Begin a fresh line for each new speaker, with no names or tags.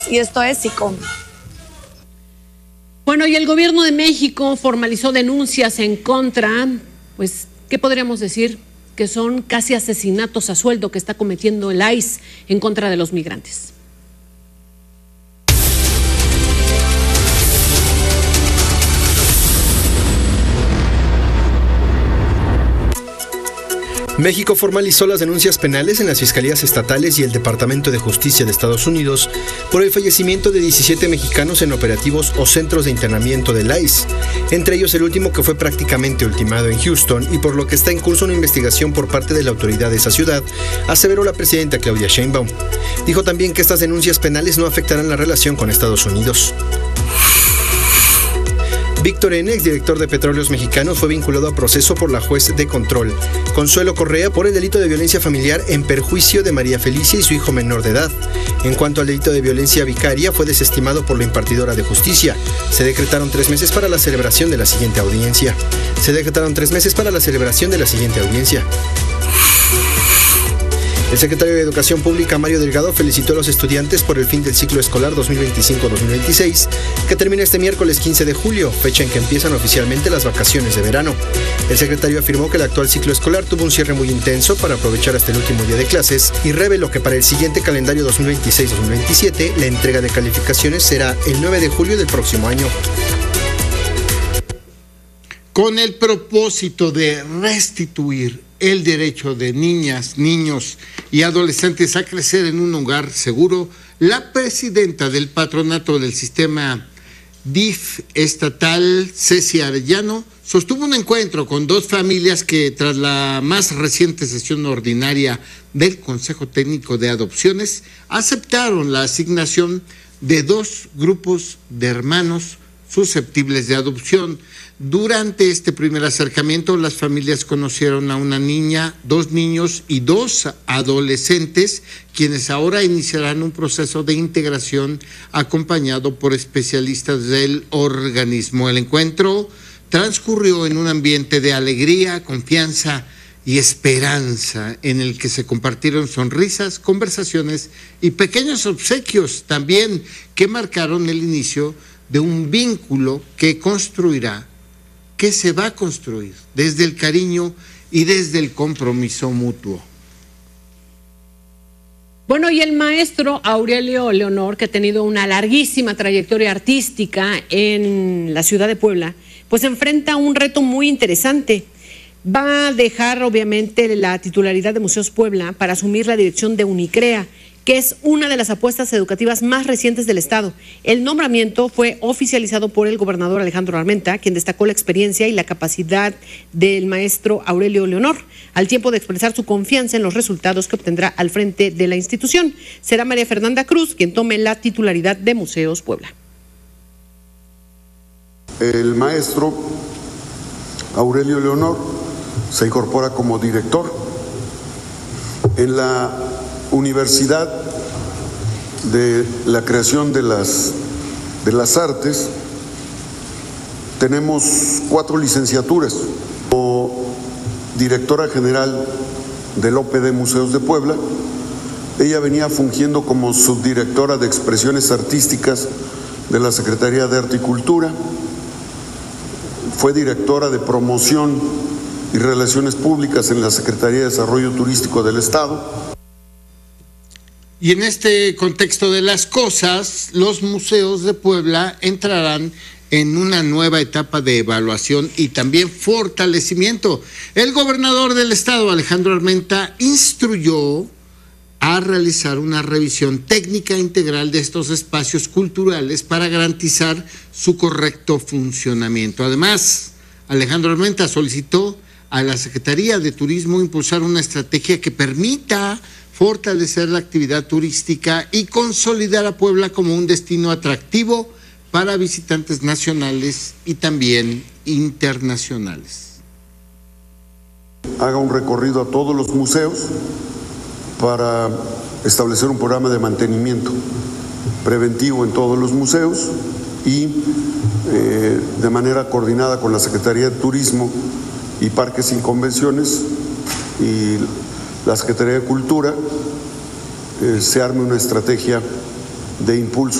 Y esto es SICOM.
Bueno, y el gobierno de México formalizó denuncias en contra, pues, ¿qué podríamos decir? Que son casi asesinatos a sueldo que está cometiendo el ICE en contra de los migrantes.
México formalizó las denuncias penales en las fiscalías estatales y el Departamento de Justicia de Estados Unidos por el fallecimiento de 17 mexicanos en operativos o centros de internamiento del ICE, entre ellos el último que fue prácticamente ultimado en Houston y por lo que está en curso una investigación por parte de la autoridad de esa ciudad, aseveró la presidenta Claudia Sheinbaum. Dijo también que estas denuncias penales no afectarán la relación con Estados Unidos. Víctor N., exdirector de Petróleos Mexicanos, fue vinculado a proceso por la juez de control, Consuelo Correa, por el delito de violencia familiar en perjuicio de María Felicia y su hijo menor de edad. En cuanto al delito de violencia vicaria, fue desestimado por la impartidora de justicia. Se decretaron 3 meses para la celebración de la siguiente audiencia. El secretario de Educación Pública, Mario Delgado, felicitó a los estudiantes por el fin del ciclo escolar 2025-2026, que termina este miércoles 15 de julio, fecha en que empiezan oficialmente las vacaciones de verano. El secretario afirmó que el actual ciclo escolar tuvo un cierre muy intenso para aprovechar hasta el último día de clases y reveló que para el siguiente calendario 2026-2027, la entrega de calificaciones será el 9 de julio del próximo año.
Con el propósito de restituir el derecho de niñas, niños y adolescentes a crecer en un hogar seguro, la presidenta del patronato del sistema DIF estatal, Ceci Arellano, sostuvo un encuentro con 2 familias que, tras la más reciente sesión ordinaria del Consejo Técnico de Adopciones, aceptaron la asignación de 2 grupos de hermanos susceptibles de adopción. Durante este primer acercamiento, las familias conocieron a una niña, 2 niños y 2 adolescentes, quienes ahora iniciarán un proceso de integración acompañado por especialistas del organismo. El encuentro transcurrió en un ambiente de alegría, confianza y esperanza, en el que se compartieron sonrisas, conversaciones y pequeños obsequios también que marcaron el inicio de un vínculo que se va a construir desde el cariño y desde el compromiso mutuo.
Bueno, y el maestro Aurelio Leonor, que ha tenido una larguísima trayectoria artística en la ciudad de Puebla, pues enfrenta un reto muy interesante. Va a dejar obviamente la titularidad de Museos Puebla para asumir la dirección de Unicrea, que es una de las apuestas educativas más recientes del Estado. El nombramiento fue oficializado por el gobernador Alejandro Armenta, quien destacó la experiencia y la capacidad del maestro Aurelio Leonor, al tiempo de expresar su confianza en los resultados que obtendrá al frente de la institución. Será María Fernanda Cruz quien tome la titularidad de Museos Puebla.
El maestro Aurelio Leonor se incorpora como director en la Universidad de la Creación de las Artes. Tenemos 4 licenciaturas. Como directora general del OPD Museos de Puebla, ella venía fungiendo como subdirectora de expresiones artísticas de la Secretaría de Arte y Cultura, fue directora de promoción y relaciones públicas en la Secretaría de Desarrollo Turístico del Estado.
Y en este contexto de las cosas, los museos de Puebla entrarán en una nueva etapa de evaluación y también fortalecimiento. El gobernador del estado, Alejandro Armenta, instruyó a realizar una revisión técnica integral de estos espacios culturales para garantizar su correcto funcionamiento. Además, Alejandro Armenta solicitó a la Secretaría de Turismo impulsar una estrategia que permita fortalecer la actividad turística y consolidar a Puebla como un destino atractivo para visitantes nacionales y también internacionales.
Haga un recorrido a todos los museos para establecer un programa de mantenimiento preventivo en todos los museos y de manera coordinada con la Secretaría de Turismo y Parques y Convenciones y la Secretaría de Cultura se arme una estrategia de impulso